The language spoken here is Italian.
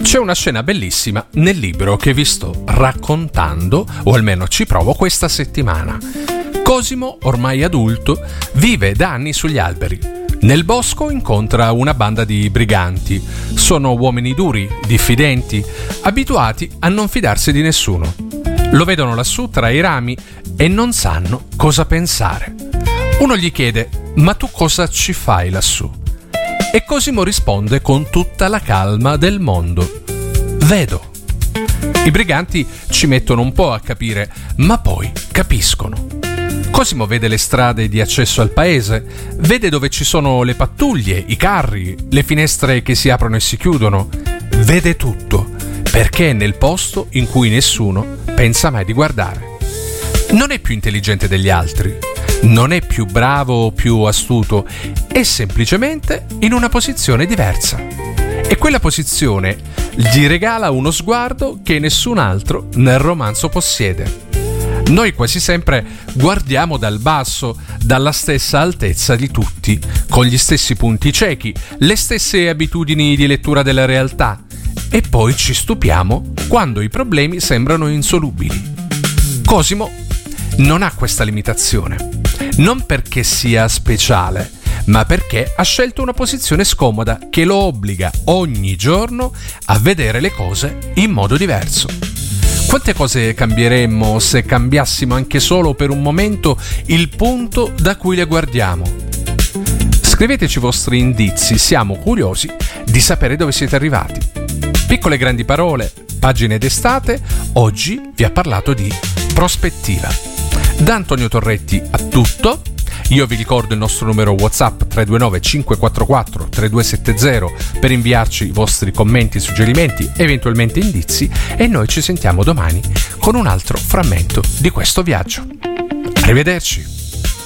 C'è una scena bellissima nel libro che vi sto raccontando, o almeno ci provo questa settimana. Cosimo, ormai adulto, vive da anni sugli alberi. Nel bosco incontra una banda di briganti. Sono uomini duri, diffidenti, abituati a non fidarsi di nessuno. Lo vedono lassù tra i rami e non sanno cosa pensare. Uno gli chiede: ma tu cosa ci fai lassù? E Cosimo risponde con tutta la calma del mondo: vedo. I briganti ci mettono un po' a capire, ma poi capiscono. Cosimo vede le strade di accesso al paese, vede dove ci sono le pattuglie, i carri, le finestre che si aprono e si chiudono. Vede tutto, perché è nel posto in cui nessuno pensa mai di guardare. Non è più intelligente degli altri, non è più bravo o più astuto, è semplicemente in una posizione diversa. E quella posizione gli regala uno sguardo che nessun altro nel romanzo possiede. Noi quasi sempre guardiamo dal basso, dalla stessa altezza di tutti, con gli stessi punti ciechi, le stesse abitudini di lettura della realtà, e poi ci stupiamo quando i problemi sembrano insolubili. Cosimo non ha questa limitazione, non perché sia speciale, ma perché ha scelto una posizione scomoda che lo obbliga ogni giorno a vedere le cose in modo diverso. Quante cose cambieremmo se cambiassimo anche solo per un momento il punto da cui le guardiamo? Scriveteci i vostri indizi, siamo curiosi di sapere dove siete arrivati. Piccole e grandi parole, pagine d'estate, oggi vi ha parlato di prospettiva. Da Antonio Torretti a tutto. Io vi ricordo il nostro numero WhatsApp 329 544 3270 per inviarci i vostri commenti, suggerimenti, eventualmente indizi, e noi ci sentiamo domani con un altro frammento di questo viaggio. Arrivederci!